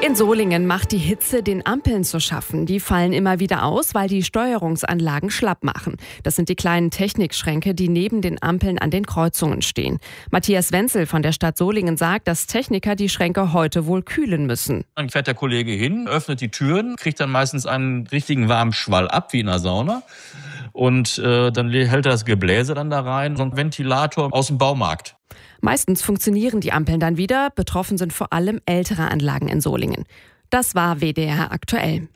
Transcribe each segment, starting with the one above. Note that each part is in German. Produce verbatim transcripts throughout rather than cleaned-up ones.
In Solingen macht die Hitze den Ampeln zu schaffen. Die fallen immer wieder aus, weil die Steuerungsanlagen schlapp machen. Das sind die kleinen Technikschränke, die neben den Ampeln an den Kreuzungen stehen. Matthias Wenzel von der Stadt Solingen sagt, dass Techniker die Schränke heute wohl kühlen müssen. Dann fährt der Kollege hin, öffnet die Türen, kriegt dann meistens einen richtigen warmen Schwall ab, wie in einer Sauna. Und äh, dann hält er das Gebläse dann da rein, so ein Ventilator aus dem Baumarkt. Meistens funktionieren die Ampeln dann wieder. Betroffen sind vor allem ältere Anlagen in Solingen. Das war W D R aktuell.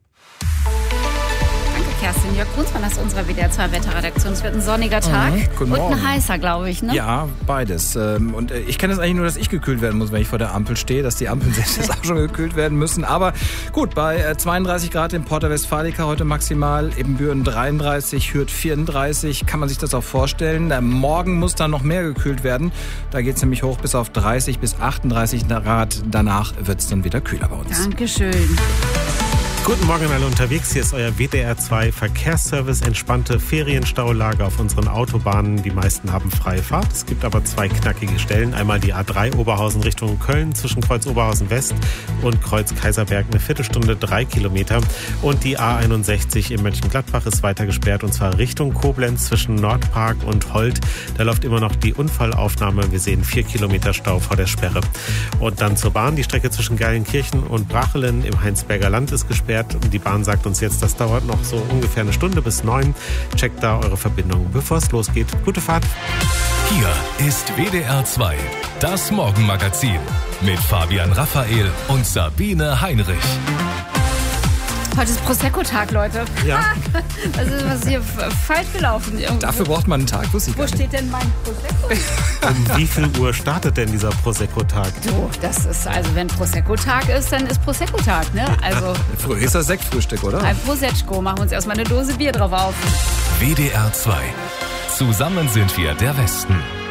Kerstin, Jörg Brunsmann aus unserer W D R zwei Wetterredaktion. Es wird ein sonniger Tag mhm, und Morgen. ein heißer, glaube ich, ne? Ja, beides. Und ich kenne es eigentlich nur, dass ich gekühlt werden muss, wenn ich vor der Ampel stehe, dass die Ampeln selbst auch schon gekühlt werden müssen. Aber gut, bei zweiunddreißig Grad in Porta Westfalica heute maximal, Ebenbüren dreiunddreißig, Hürth vierunddreißig, kann man sich das auch vorstellen. Morgen muss dann noch mehr gekühlt werden. Da geht es nämlich hoch bis auf dreißig bis achtunddreißig Grad. Danach wird es dann wieder kühler bei uns. Dankeschön. Guten Morgen alle unterwegs, hier ist euer W D R zwei Verkehrsservice. Entspannte Ferienstaulage auf unseren Autobahnen. Die meisten haben freie Fahrt. Es gibt aber zwei knackige Stellen. Einmal die A drei Oberhausen Richtung Köln zwischen Kreuz Oberhausen West und Kreuz Kaiserberg eine Viertelstunde, drei Kilometer. Und die A einundsechzig in Mönchengladbach ist weiter gesperrt und zwar Richtung Koblenz zwischen Nordpark und Holt. Da läuft immer noch die Unfallaufnahme. Wir sehen vier Kilometer Stau vor der Sperre. Und dann zur Bahn. Die Strecke zwischen Geilenkirchen und Brachelen im Heinsberger Land ist gesperrt. Und die Bahn sagt uns jetzt, das dauert noch so ungefähr eine Stunde bis neun. Checkt da eure Verbindung, bevor es losgeht. Gute Fahrt. Hier ist W D R zwei, das Morgenmagazin mit Fabian Raphael und Sabine Heinrich. Heute ist Prosecco-Tag, Leute. Ja. Was ist, was ist hier falsch gelaufen? Irgendwo. Dafür braucht man einen Tag, wusste ich Wo gar nicht. steht denn mein Prosecco? Um wie viel Uhr startet denn dieser Prosecco-Tag? Du, das ist, also wenn Prosecco-Tag ist, dann ist Prosecco-Tag, ne? Also Früher ist das Sektfrühstück, oder? ein Prosecco, machen wir uns erstmal eine Dose Bier drauf auf. W D R zwei. Zusammen sind wir der Westen.